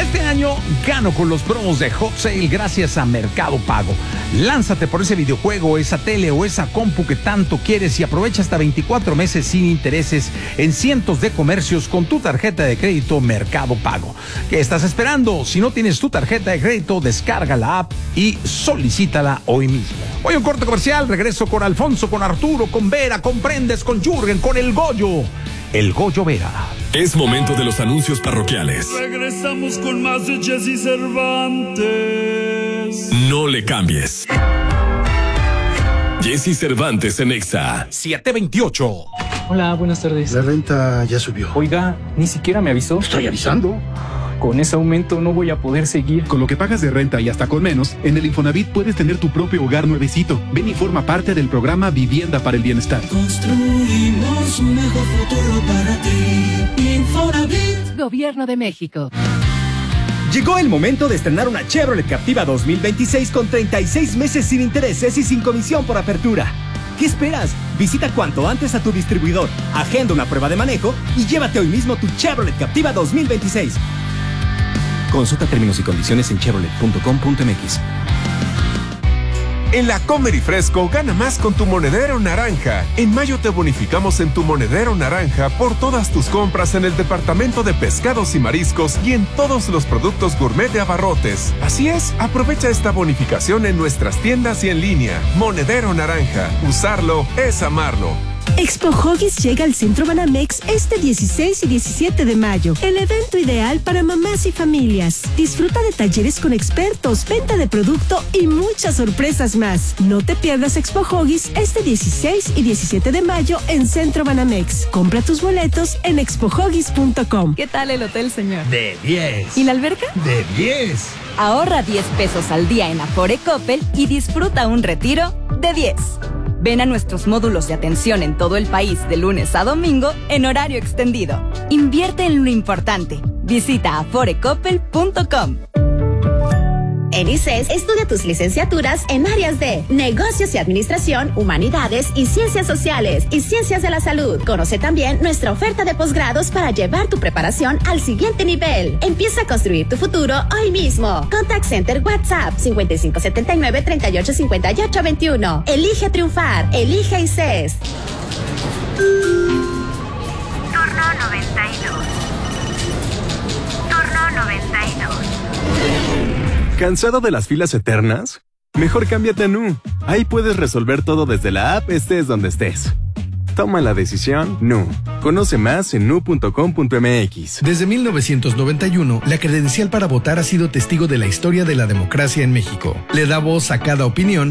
Este año gano con los promos de Hot Sale gracias a Mercado Pago. Lánzate por ese videojuego, esa tele o esa compu que tanto quieres y aprovecha hasta 24 meses sin intereses en cientos de comercios con tu tarjeta de crédito Mercado Pago. ¿Qué estás esperando? Si no tienes tu tarjeta de crédito, descarga la app y solicítala hoy mismo. Voy a un corte comercial, regreso con Alfonso, con Arturo, con Vera, con Prendes, con Jürgen, con el Goyo Vera. Es momento de los anuncios parroquiales. Regresamos con más de Jesse Cervantes. No le cambies. Jesse Cervantes en Exa 728. Hola, buenas tardes. La renta ya subió. Oiga, ni siquiera me avisó. Estoy avisando. Con ese aumento no voy a poder seguir. Con lo que pagas de renta y hasta con menos, en el Infonavit puedes tener tu propio hogar nuevecito. Ven y forma parte del programa Vivienda para el Bienestar. Construimos un mejor futuro para ti. Infonavit. Gobierno de México. Llegó el momento de estrenar una Chevrolet Captiva 2026 con 36 meses sin intereses y sin comisión por apertura. ¿Qué esperas? Visita cuanto antes a tu distribuidor, agenda una prueba de manejo y llévate hoy mismo tu Chevrolet Captiva 2026. Consulta términos y condiciones en chevrolet.com.mx. En la Comer y Fresco, gana más con tu monedero naranja. En mayo te bonificamos en tu monedero naranja por todas tus compras en el departamento de pescados y mariscos y en todos los productos gourmet de Abarrotes. Así es, aprovecha esta bonificación en nuestras tiendas y en línea. Monedero naranja, usarlo es amarlo. Expo Huggies llega al Centro Banamex este 16 y 17 de mayo, el evento ideal para mamás y familias. Disfruta de talleres con expertos, venta de producto y muchas sorpresas más. No te pierdas Expo Huggies este 16 y 17 de mayo en Centro Banamex. Compra tus boletos en expohuggies.com. ¿Qué tal el hotel, señor? De 10. ¿Y la alberca? De 10. Ahorra 10 pesos al día en Afore Coppel y disfruta un retiro de 10. Ven a nuestros módulos de atención en todo el país de lunes a domingo en horario extendido. Invierte en lo importante. Visita aforecoppel.com. En ICES, estudia tus licenciaturas en áreas de negocios y administración, humanidades y ciencias sociales y ciencias de la salud. Conoce también nuestra oferta de posgrados para llevar tu preparación al siguiente nivel. Empieza a construir tu futuro hoy mismo. Contact Center WhatsApp 5579-385821. Elige triunfar. Elige ICES. Turno 92. Turno 92. ¿Cansado de las filas eternas? Mejor cámbiate a Nu. Ahí puedes resolver todo desde la app, estés donde estés. Toma la decisión Nu. Conoce más en nu.com.mx. Desde 1991, la credencial para votar ha sido testigo de la historia de la democracia en México. Le da voz a cada opinión